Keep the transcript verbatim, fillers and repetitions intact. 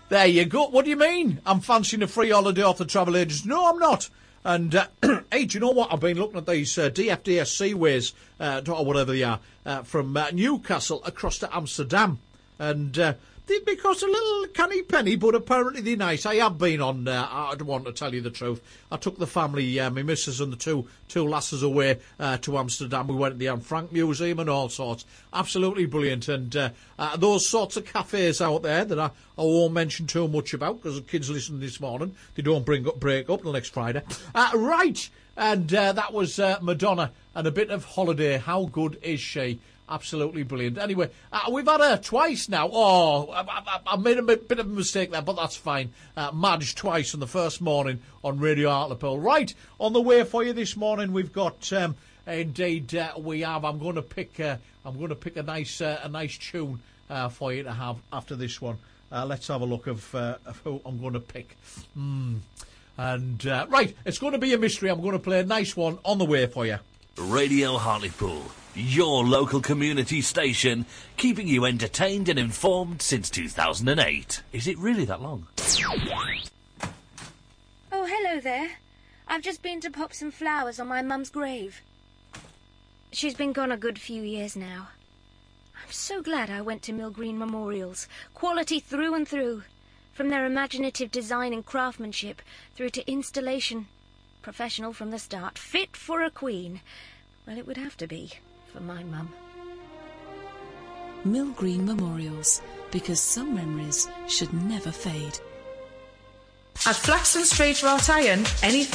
There you go. What do you mean? I'm fancying a free holiday off the travel agents. No, I'm not. And, uh, hey, do you know what? I've been looking at these uh, D F D S Seaways, uh, or whatever they are, uh, from uh, Newcastle across to Amsterdam. And uh, they cost a little canny penny, but apparently they're nice. I have been on, uh, I don't want to tell you the truth. I took the family, uh, my missus and the two two lasses away uh, to Amsterdam. We went to the Anne Frank Museum and all sorts. Absolutely brilliant. And uh, uh, those sorts of cafes out there that I, I won't mention too much about because the kids listening this morning, they don't bring up, break up till next Friday. Uh, right. And uh, that was uh, Madonna and a bit of Holiday. How good is she? Absolutely brilliant. Anyway, uh, we've had her twice now. Oh, I, I, I made a bit of a mistake there, but that's fine. Uh, Madge twice on the first morning on Radio Hartlepool. Right, on the way for you this morning, we've got, um, indeed, uh, we have. I'm going to pick. Uh, I'm going to pick a nice, uh, a nice tune uh, for you to have after this one. Uh, let's have a look of, uh, of who I'm going to pick. Hmm. And uh, right, it's going to be a mystery. I'm going to play a nice one on the way for you. Radio Hartlepool, your local community station, keeping you entertained and informed since two thousand eight. Is it really that long? Oh, hello there. I've just been to pop some flowers on my mum's grave. She's been gone a good few years now. I'm so glad I went to Mill Green Memorials. Quality through and through. From their imaginative design and craftsmanship through to installation. Professional from the start. Fit for a queen. Well, it would have to be for my mum. Mill Green Memorials, because some memories should never fade. At Flaxton Street, Wrought Iron, anything